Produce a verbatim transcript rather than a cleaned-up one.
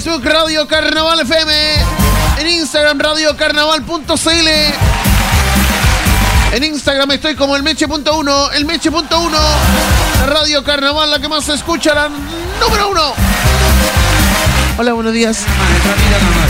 Facebook Radio Carnaval F M. En Instagram Radio Carnaval punto c l. En Instagram estoy como el Meche punto uno. El Meche punto uno. Radio Carnaval, la que más se escucha, la número uno. Hola, buenos días. Nuestra amiga nada más.